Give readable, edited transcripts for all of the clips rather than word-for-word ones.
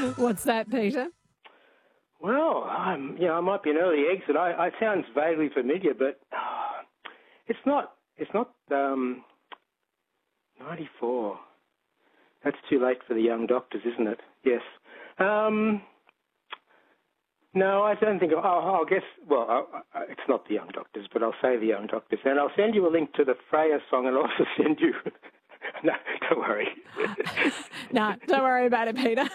What's that, Peter? Well, I might be an early exit. I sounds vaguely familiar, but it's not. It's not 94. That's too late for the Young Doctors, isn't it? Yes. No, I don't think. I'll guess. Well, it's not the Young Doctors, but I'll say the Young Doctors, and I'll send you a link to the Freya song, and also send you. No, don't worry. No, don't worry about it, Peter.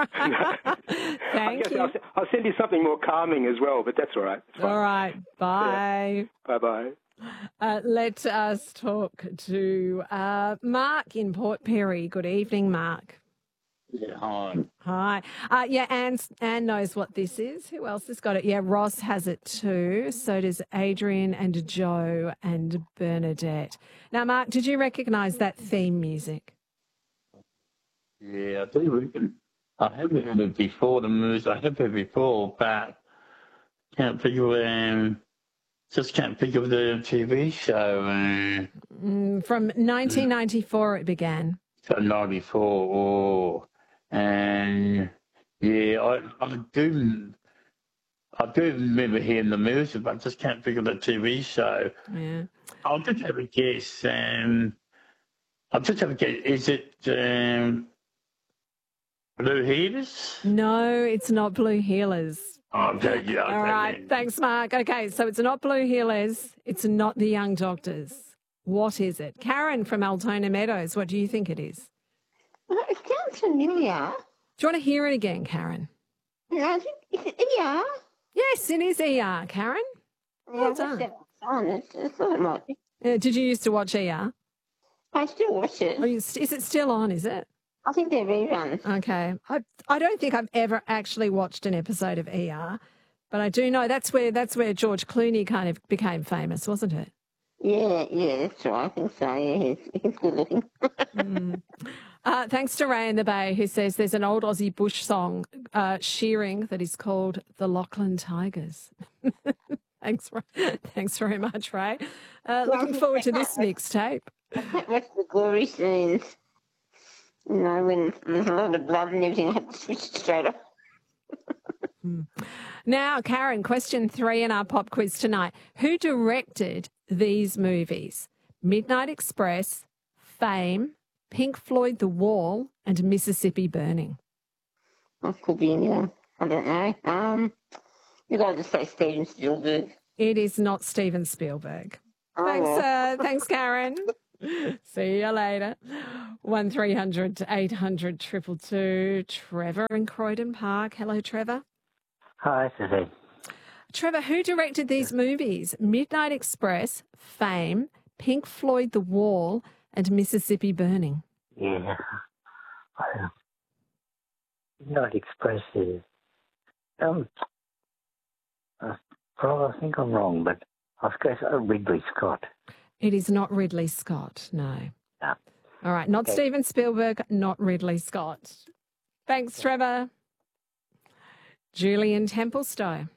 Thank you. I'll send you something more calming as well, but that's all right. All right. Bye. Yeah. Bye-bye. Let us talk to Mark in Port Perry. Good evening, Mark. Yeah, hi. Hi. Anne knows what this is. Who else has got it? Yeah, Ross has it too. So does Adrian and Joe and Bernadette. Now, Mark, did you recognise that theme music? Yeah, I do. I have heard it before, the movies. I have heard it before, but can't figure just can't think of the TV show. From 1994 it began. So 94. And yeah, I do remember hearing the music, but I just can't think of the TV show. Yeah. I'll just have a guess. Is it Blue Heelers? No, it's not Blue Heelers. Okay, yeah. All right, thanks, Mark. Okay, so it's not Blue Heelers. It's not the Young Doctors. What is it? Karen from Altona Meadows, what do you think it is? Well, it sounds familiar. Do you want to hear it again, Karen? No, I think, is it ER? Yes, it is ER, Karen. Well done. I thought it might be. Did you used to watch ER? I still watch it. Is it still on, is it? I think they're reruns. Okay. I don't think I've ever actually watched an episode of ER, but I do know that's where George Clooney kind of became famous, wasn't it? Yeah, that's right. I think so. Yeah, he's good looking. Thanks to Ray in the Bay, who says there's an old Aussie bush song, shearing, that is called the Lachlan Tigers. Thanks very much, Ray. Looking forward to this mixtape. What's the gory scenes? You know, when there's a lot of blood and everything, I have to switch it straight off. Now, Karen, question 3 in our pop quiz tonight. Who directed these movies? Midnight Express, Fame, Pink Floyd The Wall, and Mississippi Burning. That could be anyone. I don't know. You got to say Steven Spielberg. It is not Steven Spielberg. Oh, Thanks, Karen. See you later. 1300 800 222. Trevor in Croydon Park. Hello, Trevor. Hi, Susie. Trevor, who directed these movies? Midnight Express, Fame, Pink Floyd The Wall, and Mississippi Burning. Yeah. Midnight Express is... I think I'm wrong, but I guess Ridley Scott. It is not Ridley Scott, no. No. All right, not Okay. Steven Spielberg, not Ridley Scott. Thanks, Trevor. Julian Templestowe.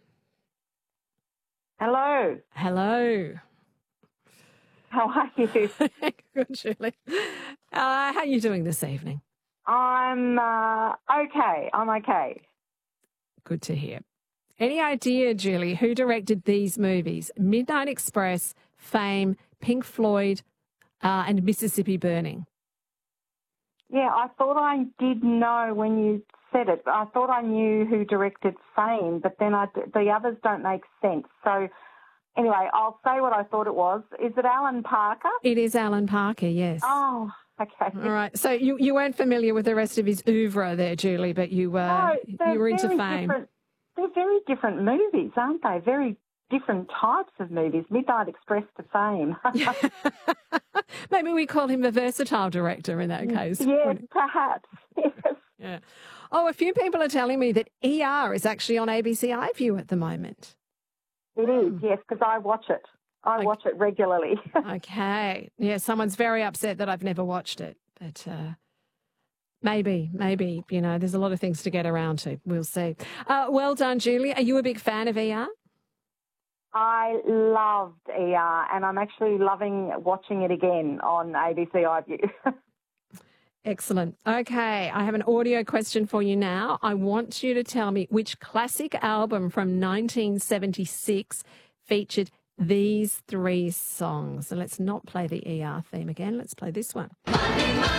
Hello. Hello. How are you? Good, Julie. How are you doing this evening? I'm okay. I'm okay. Good to hear. Any idea, Julie, who directed these movies? Midnight Express, Fame, Pink Floyd, and Mississippi Burning. Yeah, I thought I did know when you said it. I thought I knew who directed Fame, but then the others don't make sense. So anyway, I'll say what I thought it was. Is it Alan Parker? It is Alan Parker, yes. Oh, okay. All right. So you weren't familiar with the rest of his oeuvre there, Julie, but you were into Fame. They're very different movies, aren't they? Very different types of movies. Midnight Express to Fame. Maybe we call him a versatile director in that case. Yes, perhaps. Yes. Yeah. Oh, a few people are telling me that ER is actually on ABC iView at the moment. It is, yes, because I watch it. I watch it regularly. Okay. Yeah, someone's very upset that I've never watched it, but maybe, there's a lot of things to get around to. We'll see. Well done, Julie. Are you a big fan of ER? I loved ER, and I'm actually loving watching it again on ABC iView. Excellent. Okay, I have an audio question for you now. I want you to tell me which classic album from 1976 featured these three songs. So let's not play the ER theme again. Let's play this one.